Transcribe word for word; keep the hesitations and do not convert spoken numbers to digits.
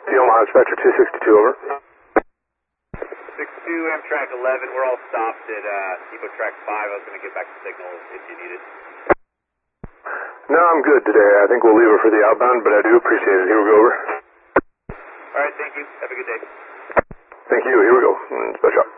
The Omaha Spectre two sixty-two, over. six two, Amtrak eleven, we're all stopped at uh, Depot Track five. I was going to get back the signal if you need it. No, I'm good today. I think we'll leave her for the outbound, but I do appreciate it. Here we go, over. All right, thank you. Have a good day. Thank you. Here we go. Special.